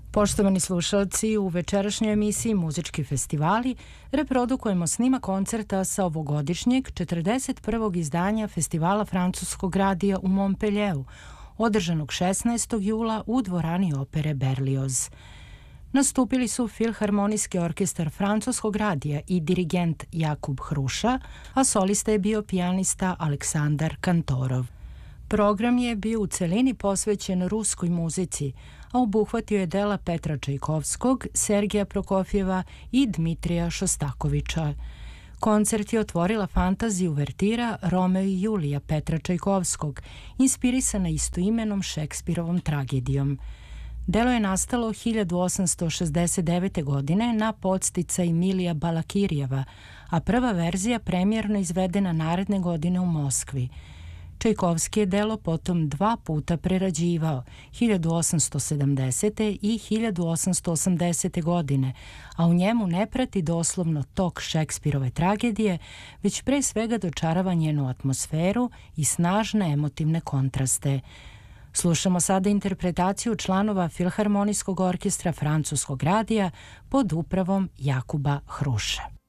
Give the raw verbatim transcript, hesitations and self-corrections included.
Poštovani slušalci, u večerašnjoj emisiji Muzički festivali reprodukujemo snimak koncerta sa ovogodišnjeg četrdeset prvog izdanja Festivala francuskog radija u Montpellieru, održanog šesnaestog jula u dvorani opere Berlioz. Nastupili su Filharmonijski orkestar francuskog radija i dirigent Jakub Hruša, a solista je bio pijanista Aleksandar Kantorov. Program je bio u celini posvećen ruskoj muzici, a obuhvatio je dela Petra Čajkovskog, Sergeja Prokofjeva i Dmitrija Šostakoviča. Koncert je otvorila fantazija uvertira Romeo i Julija Petra Čajkovskog, inspirisana istoimenom Šekspirovom tragedijom. Delo je nastalo hiljadu osamsto šezdeset devete. godine na podsticaj Milija Balakirijeva, a prva verzija premijerno izvedena naredne godine u Moskvi. Čajkovski je delo potom dva puta prerađivao, hiljadu osamsto sedamdesete. i hiljadu osamsto osamdesete. godine, a u njemu ne prati doslovno tok Šekspirove tragedije, već pre svega dočarava njenu atmosferu i snažne emotivne kontraste. Slušamo sada interpretaciju članova Filharmonijskog orkestra francuskog radija pod upravom Jakuba Hruše.